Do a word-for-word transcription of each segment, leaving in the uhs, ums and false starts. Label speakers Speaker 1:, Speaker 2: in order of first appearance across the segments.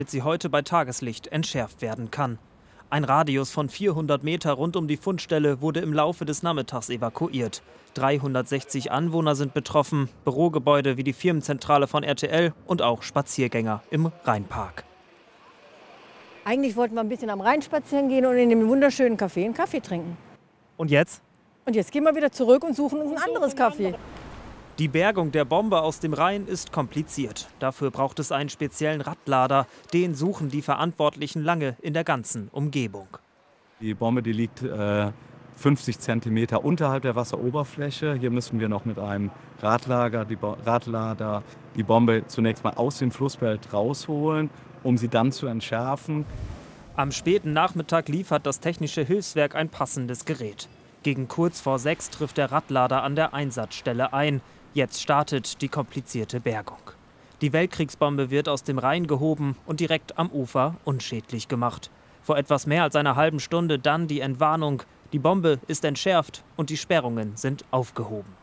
Speaker 1: damit sie heute bei Tageslicht entschärft werden kann. Ein Radius von vierhundert Meter rund um die Fundstelle wurde im Laufe des Nachmittags evakuiert. dreihundertsechzig Anwohner sind betroffen, Bürogebäude wie die Firmenzentrale von R T L und auch Spaziergänger im Rheinpark.
Speaker 2: Eigentlich wollten wir ein bisschen am Rhein spazieren gehen und in dem wunderschönen Café einen Kaffee trinken.
Speaker 1: Und jetzt?
Speaker 2: Und jetzt gehen wir wieder zurück und suchen uns ein anderes Café.
Speaker 1: Die Bergung der Bombe aus dem Rhein ist kompliziert. Dafür braucht es einen speziellen Radlader. Den suchen die Verantwortlichen lange in der ganzen Umgebung.
Speaker 3: Die Bombe, die liegt äh, fünfzig Zentimeter unterhalb der Wasseroberfläche. Hier müssen wir noch mit einem Radlager, die Bo Radlader die Bombe zunächst mal aus dem Flussbett rausholen, um sie dann zu entschärfen.
Speaker 1: Am späten Nachmittag liefert das Technische Hilfswerk ein passendes Gerät. Gegen kurz vor sechs trifft der Radlader an der Einsatzstelle ein. Jetzt startet die komplizierte Bergung. Die Weltkriegsbombe wird aus dem Rhein gehoben und direkt am Ufer unschädlich gemacht. Vor etwas mehr als einer halben Stunde dann die Entwarnung. Die Bombe ist entschärft und die Sperrungen sind aufgehoben.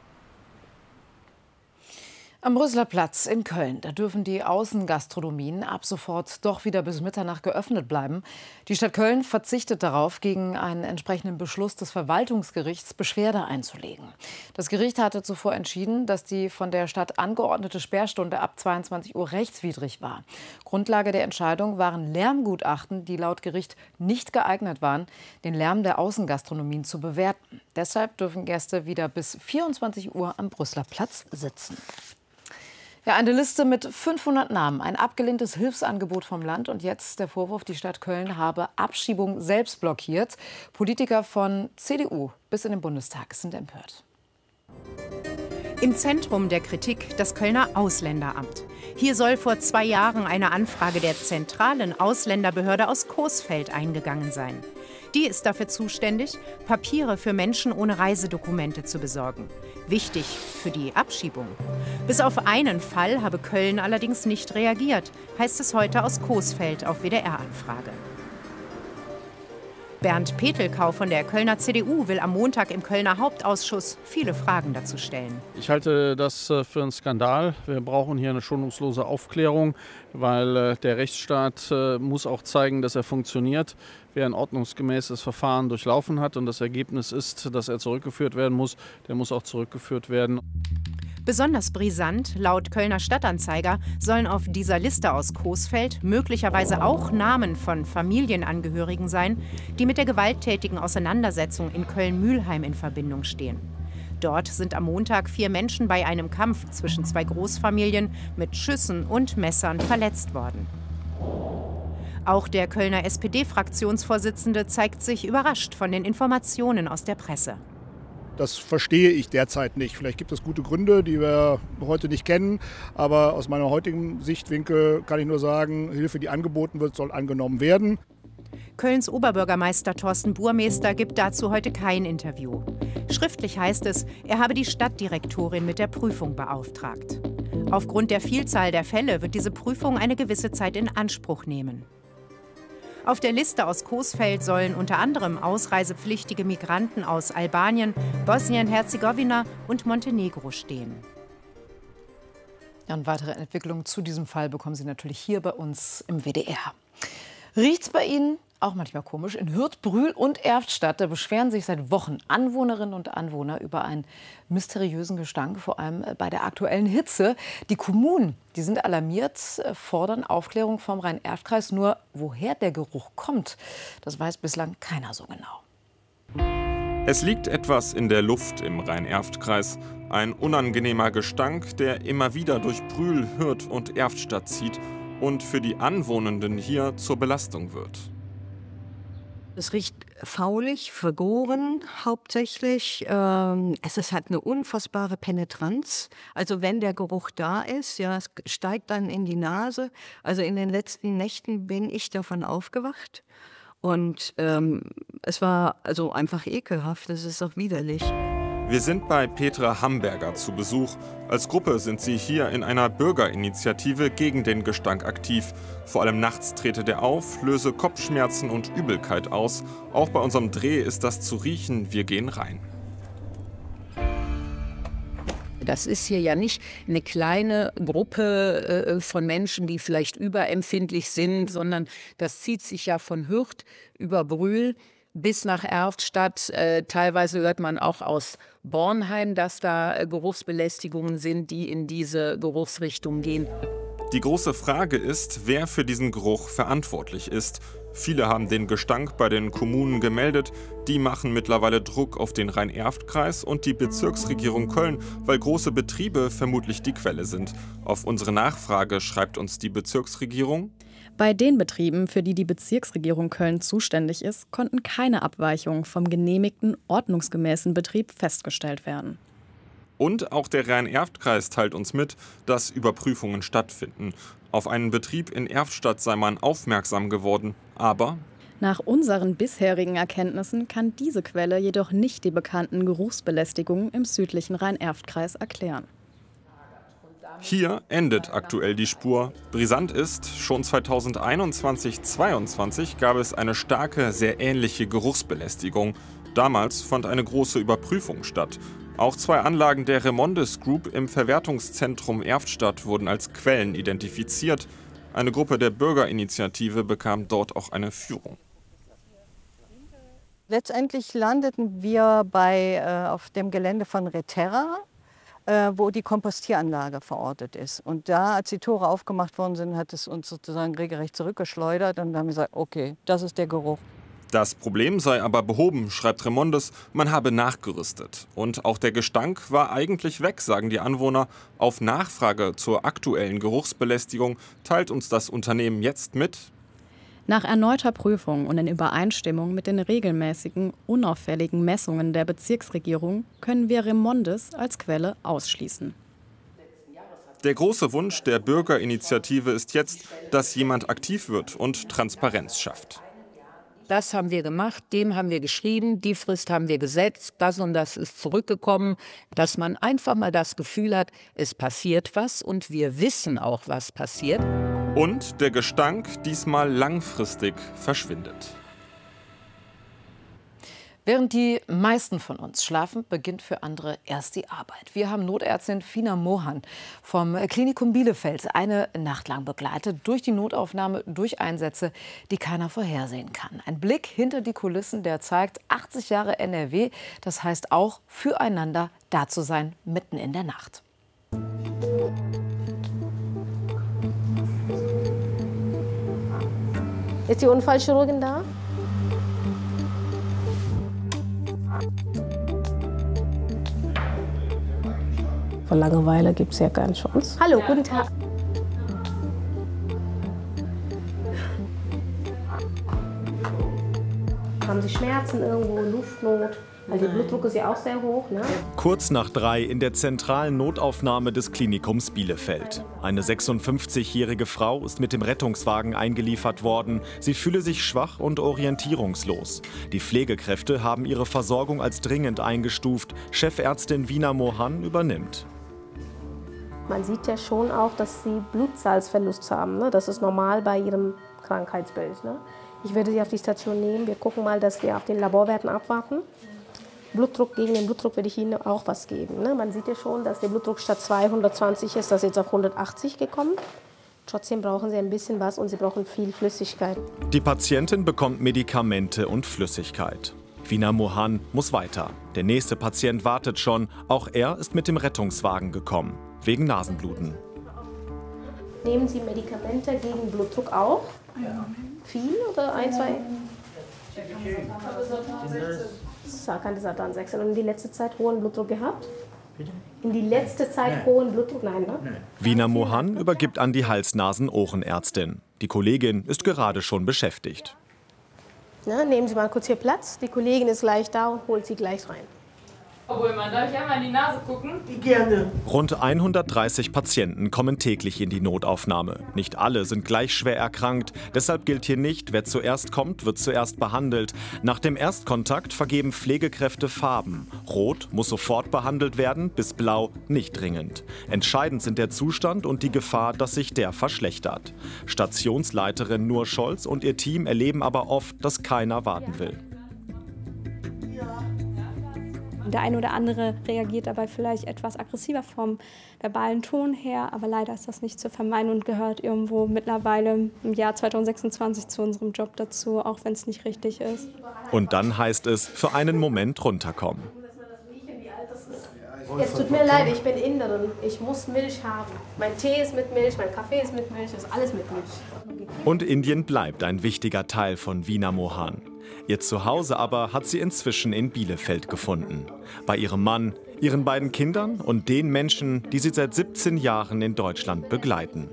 Speaker 4: Am Brüsseler Platz in Köln, da dürfen die Außengastronomien ab sofort doch wieder bis Mitternacht geöffnet bleiben. Die Stadt Köln verzichtet darauf, gegen einen entsprechenden Beschluss des Verwaltungsgerichts Beschwerde einzulegen. Das Gericht hatte zuvor entschieden, dass die von der Stadt angeordnete Sperrstunde ab zweiundzwanzig Uhr rechtswidrig war. Grundlage der Entscheidung waren Lärmgutachten, die laut Gericht nicht geeignet waren, den Lärm der Außengastronomien zu bewerten. Deshalb dürfen Gäste wieder bis vierundzwanzig Uhr am Brüsseler Platz sitzen. Ja, eine Liste mit fünfhundert Namen, ein abgelehntes Hilfsangebot vom Land und jetzt der Vorwurf, die Stadt Köln habe Abschiebung selbst blockiert. Politiker von C D U bis in den Bundestag sind empört.
Speaker 5: Im Zentrum der Kritik das Kölner Ausländeramt. Hier soll vor zwei Jahren eine Anfrage der zentralen Ausländerbehörde aus Coesfeld eingegangen sein. Die ist dafür zuständig, Papiere für Menschen ohne Reisedokumente zu besorgen. Wichtig für die Abschiebung. Bis auf einen Fall habe Köln allerdings nicht reagiert, heißt es heute aus Coesfeld auf W D R-Anfrage. Bernd Petelkau von der Kölner C D U will am Montag im Kölner Hauptausschuss viele Fragen dazu stellen.
Speaker 6: Ich halte das für einen Skandal. Wir brauchen hier eine schonungslose Aufklärung, weil der Rechtsstaat muss auch zeigen, dass er funktioniert. Wer ein ordnungsgemäßes Verfahren durchlaufen hat und das Ergebnis ist, dass er zurückgeführt werden muss, der muss auch zurückgeführt werden.
Speaker 5: Besonders brisant, laut Kölner Stadtanzeiger, sollen auf dieser Liste aus Coesfeld möglicherweise auch Namen von Familienangehörigen sein, die mit der gewalttätigen Auseinandersetzung in Köln-Mülheim in Verbindung stehen. Dort sind am Montag vier Menschen bei einem Kampf zwischen zwei Großfamilien mit Schüssen und Messern verletzt worden. Auch der Kölner S P D-Fraktionsvorsitzende zeigt sich überrascht von den Informationen aus der Presse.
Speaker 7: Das verstehe ich derzeit nicht. Vielleicht gibt es gute Gründe, die wir heute nicht kennen. Aber aus meiner heutigen Sichtwinkel kann ich nur sagen, Hilfe, die angeboten wird, soll angenommen werden.
Speaker 5: Kölns Oberbürgermeister Thorsten Burmester gibt dazu heute kein Interview. Schriftlich heißt es, er habe die Stadtdirektorin mit der Prüfung beauftragt. Aufgrund der Vielzahl der Fälle wird diese Prüfung eine gewisse Zeit in Anspruch nehmen. Auf der Liste aus Coesfeld sollen unter anderem ausreisepflichtige Migranten aus Albanien, Bosnien-Herzegowina und Montenegro stehen.
Speaker 4: Ja, und weitere Entwicklungen zu diesem Fall bekommen Sie natürlich hier bei uns im W D R. Riecht's bei Ihnen? Auch manchmal komisch. In Hürth, Brühl und Erftstadt, da beschweren sich seit Wochen Anwohnerinnen und Anwohner über einen mysteriösen Gestank, vor allem bei der aktuellen Hitze. Die Kommunen, die sind alarmiert, fordern Aufklärung vom Rhein-Erft-Kreis. Nur woher der Geruch kommt, das weiß bislang keiner so genau.
Speaker 8: Es liegt etwas in der Luft im Rhein-Erft-Kreis. Ein unangenehmer Gestank, der immer wieder durch Brühl, Hürth und Erftstadt zieht und für die Anwohnenden hier zur Belastung wird.
Speaker 9: Es riecht faulig, vergoren hauptsächlich. Ähm, es ist, hat eine unfassbare Penetranz. Also wenn der Geruch da ist, ja, es steigt dann in die Nase. Also in den letzten Nächten bin ich davon aufgewacht. Und ähm, es war also einfach ekelhaft, es ist auch widerlich.
Speaker 8: Wir sind bei Petra Hamberger zu Besuch. Als Gruppe sind sie hier in einer Bürgerinitiative gegen den Gestank aktiv. Vor allem nachts trete der auf, löse Kopfschmerzen und Übelkeit aus. Auch bei unserem Dreh ist das zu riechen. Wir gehen rein.
Speaker 9: Das ist hier ja nicht eine kleine Gruppe äh, von Menschen, die vielleicht überempfindlich sind, sondern das zieht sich ja von Hürth über Brühl bis nach Erftstadt. Äh, teilweise hört man auch aus Bornheim, dass da äh, Geruchsbelästigungen sind, die in diese Geruchsrichtung gehen.
Speaker 8: Die große Frage ist, wer für diesen Geruch verantwortlich ist. Viele haben den Gestank bei den Kommunen gemeldet. Die machen mittlerweile Druck auf den Rhein-Erft-Kreis und die Bezirksregierung Köln, weil große Betriebe vermutlich die Quelle sind. Auf unsere Nachfrage schreibt uns die Bezirksregierung:
Speaker 10: Bei den Betrieben, für die die Bezirksregierung Köln zuständig ist, konnten keine Abweichungen vom genehmigten, ordnungsgemäßen Betrieb festgestellt werden.
Speaker 8: Und auch der Rhein-Erft-Kreis teilt uns mit, dass Überprüfungen stattfinden. Auf einen Betrieb in Erftstadt sei man aufmerksam geworden, aber
Speaker 10: nach unseren bisherigen Erkenntnissen kann diese Quelle jedoch nicht die bekannten Geruchsbelästigungen im südlichen Rhein-Erft-Kreis erklären.
Speaker 8: Hier endet aktuell die Spur. Brisant ist, schon zweitausendeinundzwanzig zweiundzwanzig gab es eine starke, sehr ähnliche Geruchsbelästigung. Damals fand eine große Überprüfung statt. Auch zwei Anlagen der Remondes Group im Verwertungszentrum Erftstadt wurden als Quellen identifiziert. Eine Gruppe der Bürgerinitiative bekam dort auch eine Führung.
Speaker 2: Letztendlich landeten wir bei, äh, auf dem Gelände von Reterra, äh, wo die Kompostieranlage verortet ist. Und da, als die Tore aufgemacht worden sind, hat es uns sozusagen regelrecht zurückgeschleudert. Und dann haben wir gesagt, okay, das ist der Geruch.
Speaker 8: Das Problem sei aber behoben, schreibt Remondes, man habe nachgerüstet. Und auch der Gestank war eigentlich weg, sagen die Anwohner. Auf Nachfrage zur aktuellen Geruchsbelästigung teilt uns das Unternehmen jetzt mit:
Speaker 10: Nach erneuter Prüfung und in Übereinstimmung mit den regelmäßigen, unauffälligen Messungen der Bezirksregierung können wir Remondes als Quelle ausschließen.
Speaker 8: Der große Wunsch der Bürgerinitiative ist jetzt, dass jemand aktiv wird und Transparenz schafft.
Speaker 9: Das haben wir gemacht, dem haben wir geschrieben, die Frist haben wir gesetzt, das und das ist zurückgekommen, dass man einfach mal das Gefühl hat, es passiert was und wir wissen auch, was passiert.
Speaker 8: Und der Gestank diesmal langfristig verschwindet.
Speaker 4: Während die meisten von uns schlafen, beginnt für andere erst die Arbeit. Wir haben Notärztin Fina Mohan vom Klinikum Bielefeld eine Nacht lang begleitet, durch die Notaufnahme, durch Einsätze, die keiner vorhersehen kann. Ein Blick hinter die Kulissen, der zeigt, achtzig Jahre N R W, das heißt auch füreinander da zu sein, mitten in der Nacht.
Speaker 11: Ist die Unfallchirurgin da? Vor Langeweile gibt es ja keine Chance. Hallo, guten Tag. Haben Sie Schmerzen irgendwo, Luftnot? Weil der Blutdruck ist ja auch sehr hoch, ne?
Speaker 12: Kurz nach drei in der zentralen Notaufnahme des Klinikums Bielefeld. Eine sechsundfünfzigjährige Frau ist mit dem Rettungswagen eingeliefert worden. Sie fühle sich schwach und orientierungslos. Die Pflegekräfte haben ihre Versorgung als dringend eingestuft. Chefärztin Fina Mohan übernimmt.
Speaker 11: Man sieht ja schon auch, dass Sie Blutsalzverlust haben, ne? Das ist normal bei Ihrem Krankheitsbild, ne? Ich würde Sie auf die Station nehmen. Wir gucken mal, dass wir auf den Laborwerten abwarten. Blutdruck, gegen den Blutdruck würde ich Ihnen auch was geben, ne? Man sieht ja schon, dass der Blutdruck statt zweihundertzwanzig ist, das ist jetzt auf hundertachtzig gekommen. Trotzdem brauchen Sie ein bisschen was und Sie brauchen viel Flüssigkeit.
Speaker 12: Die Patientin bekommt Medikamente und Flüssigkeit. Fina Mohan muss weiter. Der nächste Patient wartet schon. Auch er ist mit dem Rettungswagen gekommen, wegen Nasenbluten.
Speaker 11: Nehmen Sie Medikamente gegen Blutdruck auch? Ja. Viel oder ein, zwei? Sarkandesatan sechzehn. Und in die letzte Zeit hohen Blutdruck gehabt? Bitte? In die letzte Zeit Nein. hohen Blutdruck? Nein, ne? Nein.
Speaker 12: Fina Mohan übergibt an die Hals-Nasen-Ohrenärztin. Die Kollegin ist gerade schon beschäftigt.
Speaker 11: Na, nehmen Sie mal kurz hier Platz. Die Kollegin ist gleich da und holt Sie gleich rein.
Speaker 13: Obwohl, man darf ich einmal in die Nase gucken?
Speaker 11: Gerne.
Speaker 12: Rund hundertdreißig Patienten kommen täglich in die Notaufnahme. Nicht alle sind gleich schwer erkrankt. Deshalb gilt hier nicht, wer zuerst kommt, wird zuerst behandelt. Nach dem Erstkontakt vergeben Pflegekräfte Farben. Rot muss sofort behandelt werden, bis blau nicht dringend. Entscheidend sind der Zustand und die Gefahr, dass sich der verschlechtert. Stationsleiterin Nur Scholz und ihr Team erleben aber oft, dass keiner warten will.
Speaker 14: Der eine oder andere reagiert dabei vielleicht etwas aggressiver vom verbalen Ton her, aber leider ist das nicht zu vermeiden und gehört irgendwo mittlerweile im Jahr zweitausendsechsundzwanzig zu unserem Job dazu, auch wenn es nicht richtig ist.
Speaker 12: Und dann heißt es, für einen Moment runterkommen.
Speaker 11: Es tut mir leid, ich bin Inderin. Ich muss Milch haben. Mein Tee ist mit Milch, mein Kaffee ist mit Milch, ist alles mit Milch.
Speaker 12: Und Indien bleibt ein wichtiger Teil von Veena Mohan. Ihr Zuhause aber hat sie inzwischen in Bielefeld gefunden. Bei ihrem Mann, ihren beiden Kindern und den Menschen, die sie seit siebzehn Jahren in Deutschland begleiten.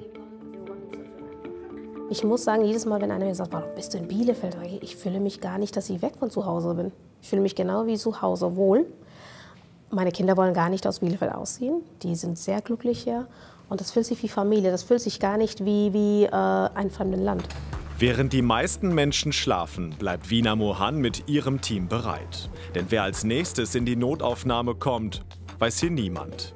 Speaker 11: Ich muss sagen, jedes Mal, wenn einer mir sagt, warum bist du in Bielefeld? Ich fühle mich gar nicht, dass ich weg von zu Hause bin. Ich fühle mich genau wie zu Hause wohl. Meine Kinder wollen gar nicht aus Bielefeld ausziehen. Die sind sehr glücklich hier. Und das fühlt sich wie Familie. Das fühlt sich gar nicht wie, wie äh, ein fremdes Land.
Speaker 12: Während die meisten Menschen schlafen, bleibt Veena Mohan mit ihrem Team bereit. Denn wer als nächstes in die Notaufnahme kommt, weiß hier niemand.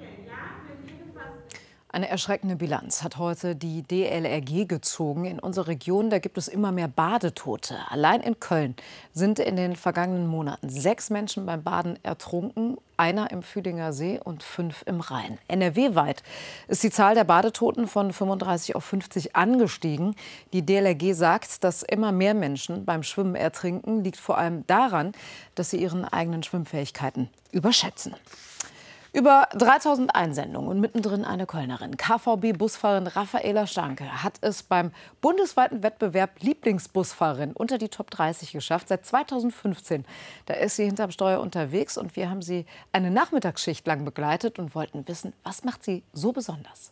Speaker 4: Eine erschreckende Bilanz hat heute die D L R G gezogen. In unserer Region, da gibt es immer mehr Badetote. Allein in Köln sind in den vergangenen Monaten sechs Menschen beim Baden ertrunken, einer im Fühlinger See und fünf im Rhein. N R W-weit ist die Zahl der Badetoten von fünfunddreißig auf fünfzig angestiegen. Die D L R G sagt, dass immer mehr Menschen beim Schwimmen ertrinken, liegt vor allem daran, dass sie ihren eigenen Schwimmfähigkeiten überschätzen. Über dreitausend Einsendungen und mittendrin eine Kölnerin. K V B-Busfahrerin Raffaela Stanke hat es beim bundesweiten Wettbewerb Lieblingsbusfahrerin unter die Top dreißig geschafft. Seit zweitausendfünfzehn. Da ist sie hinterm Steuer unterwegs und wir haben sie eine Nachmittagsschicht lang begleitet und wollten wissen, was macht sie so besonders.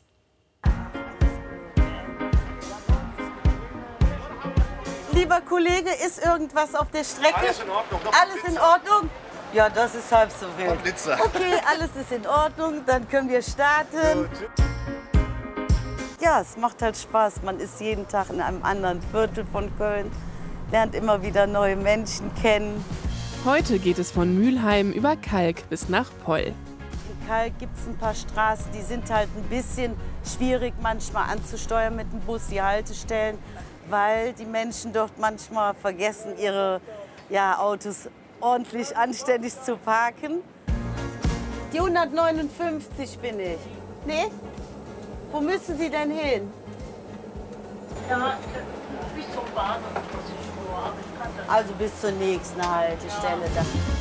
Speaker 15: Lieber Kollege, ist irgendwas auf der Strecke?
Speaker 16: Alles in Ordnung.
Speaker 15: Alles in Ordnung? Ja, das ist halb so wild.
Speaker 16: Blitzer.
Speaker 15: Okay, alles ist in Ordnung, dann können wir starten. Ja, es macht halt Spaß. Man ist jeden Tag in einem anderen Viertel von Köln, lernt immer wieder neue Menschen kennen.
Speaker 17: Heute geht es von Mülheim über Kalk bis nach Poll.
Speaker 15: In Kalk gibt es ein paar Straßen, die sind halt ein bisschen schwierig manchmal anzusteuern mit dem Bus, die Haltestellen, weil die Menschen dort manchmal vergessen, ihre ja, Autos ordentlich, anständig zu parken. Die hundertneunundfünfzig bin ich. Nee? Wo müssen Sie denn hin?
Speaker 18: Ja, bis zum Bahnhof.
Speaker 15: Also bis zur nächsten Haltestelle. Ja.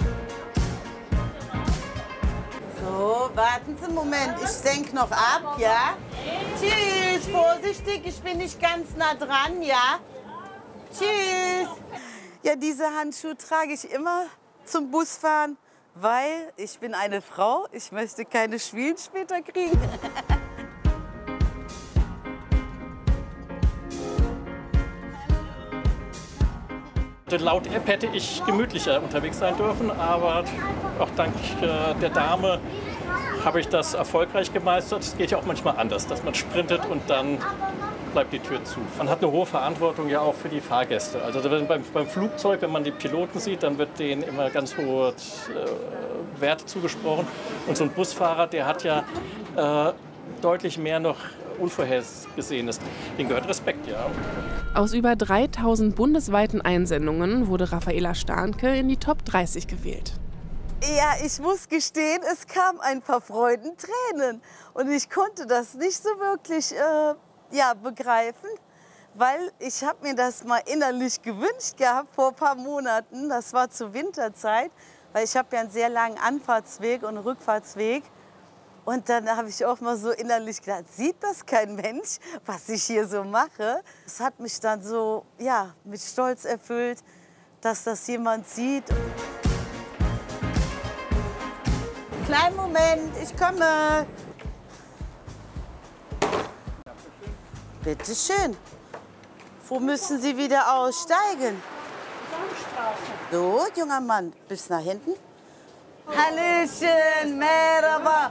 Speaker 15: So, warten Sie einen Moment. Ich senke noch ab, ja? Tschüss, vorsichtig, ich bin nicht ganz nah dran, ja? Tschüss. Ja, diese Handschuhe trage ich immer zum Busfahren, weil ich bin eine Frau. Ich möchte keine Schwielen später kriegen.
Speaker 19: Laut App hätte ich gemütlicher unterwegs sein dürfen, aber auch dank der Dame habe ich das erfolgreich gemeistert. Es geht ja auch manchmal anders, dass man sprintet und dann bleibt die Tür zu. Man hat eine hohe Verantwortung ja auch für die Fahrgäste. Also beim, beim Flugzeug, wenn man die Piloten sieht, dann wird denen immer ganz hohe äh, Werte zugesprochen. Und so ein Busfahrer, der hat ja äh, deutlich mehr noch Unvorhergesehenes. Dem gehört Respekt, ja.
Speaker 17: Aus über dreitausend bundesweiten Einsendungen wurde Raffaela Stanke in die Top dreißig gewählt.
Speaker 15: Ja, ich muss gestehen, es kamen ein paar Freudentränen. Und ich konnte das nicht so wirklich äh, ja, begreifen, weil ich habe mir das mal innerlich gewünscht gehabt vor ein paar Monaten. Das war zur Winterzeit, weil ich habe ja einen sehr langen Anfahrtsweg und Rückfahrtsweg. Und dann habe ich auch mal so innerlich gedacht, sieht das kein Mensch, was ich hier so mache? Es hat mich dann so ja, mit Stolz erfüllt, dass das jemand sieht. Kleinen Moment, ich komme. Bitte schön. Wo müssen Sie wieder aussteigen? So, junger Mann, bis nach hinten. Hallöchen, merhaba.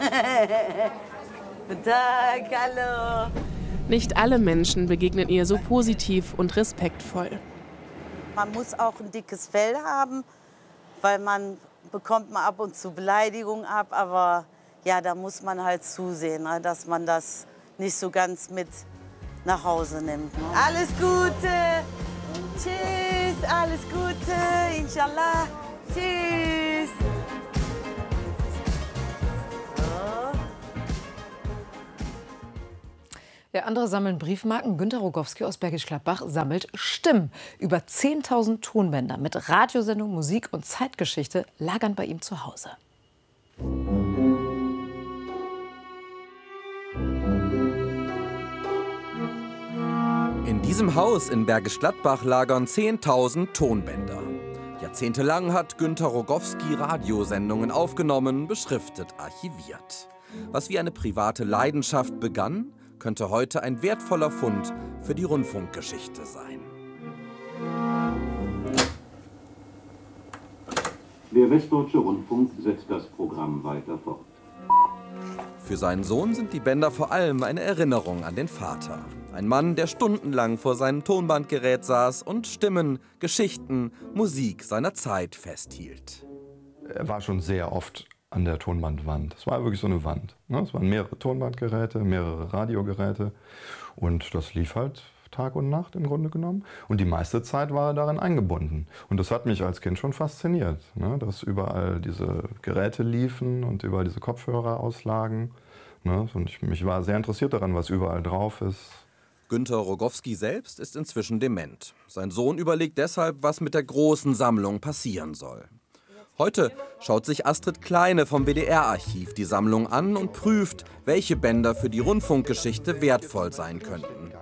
Speaker 15: Guten Tag, hallo.
Speaker 17: Nicht alle Menschen begegnen ihr so positiv und respektvoll.
Speaker 15: Man muss auch ein dickes Fell haben, weil man bekommt man ab und zu Beleidigungen ab, aber ja, da muss man halt zusehen, dass man das nicht so ganz mit nach Hause nimmt. Alles Gute, tschüss, alles Gute, inshallah, tschüss.
Speaker 4: Ja, andere sammeln Briefmarken. Günter Rogowski aus Bergisch Gladbach sammelt Stimmen. Über zehntausend Tonbänder mit Radiosendung, Musik und Zeitgeschichte lagern bei ihm zu Hause.
Speaker 16: In diesem Haus in Bergisch Gladbach lagern zehntausend Tonbänder. Jahrzehntelang hat Günter Rogowski Radiosendungen aufgenommen, beschriftet, archiviert. Was wie eine private Leidenschaft begann, könnte heute ein wertvoller Fund für die Rundfunkgeschichte sein.
Speaker 20: Der Westdeutsche Rundfunk setzt das Programm weiter fort.
Speaker 16: Für seinen Sohn sind die Bänder vor allem eine Erinnerung an den Vater. Ein Mann, der stundenlang vor seinem Tonbandgerät saß und Stimmen, Geschichten, Musik seiner Zeit festhielt.
Speaker 21: Er war schon sehr oft an der Tonbandwand. Es war wirklich so eine Wand. Es waren mehrere Tonbandgeräte, mehrere Radiogeräte und das lief halt Tag und Nacht im Grunde genommen. Und die meiste Zeit war er darin eingebunden. Und das hat mich als Kind schon fasziniert, ne? Dass überall diese Geräte liefen und überall diese Kopfhörer auslagen. Ne? Und ich, mich war sehr interessiert daran, was überall drauf ist.
Speaker 16: Günter Rogowski selbst ist inzwischen dement. Sein Sohn überlegt deshalb, was mit der großen Sammlung passieren soll. Heute schaut sich Astrid Kleine vom W D R-Archiv die Sammlung an und prüft, welche Bänder für die Rundfunkgeschichte wertvoll sein könnten.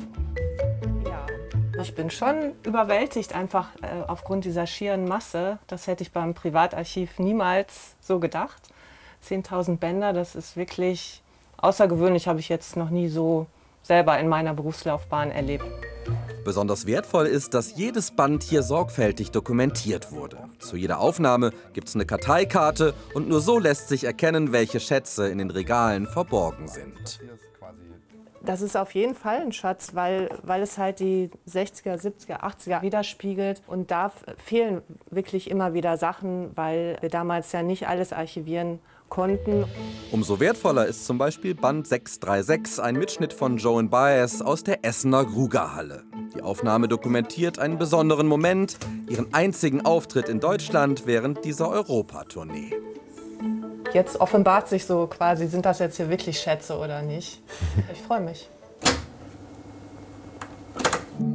Speaker 22: Ich bin schon überwältigt, einfach äh, aufgrund dieser schieren Masse. Das hätte ich beim Privatarchiv niemals so gedacht. zehntausend Bänder, das ist wirklich außergewöhnlich, habe ich jetzt noch nie so selber in meiner Berufslaufbahn erlebt.
Speaker 16: Besonders wertvoll ist, dass jedes Band hier sorgfältig dokumentiert wurde. Zu jeder Aufnahme gibt es eine Karteikarte und nur so lässt sich erkennen, welche Schätze in den Regalen verborgen sind.
Speaker 22: Das ist auf jeden Fall ein Schatz, weil, weil es halt die sechziger, siebziger, achtziger widerspiegelt. Und da fehlen wirklich immer wieder Sachen, weil wir damals ja nicht alles archivieren konnten.
Speaker 16: Umso wertvoller ist zum Beispiel Band sechshundertsechsunddreißig, ein Mitschnitt von Joan Baez aus der Essener Grugahalle. Die Aufnahme dokumentiert einen besonderen Moment, ihren einzigen Auftritt in Deutschland während dieser Europatournee.
Speaker 22: Jetzt offenbart sich so quasi, sind das jetzt hier wirklich Schätze oder nicht? Ich freue mich.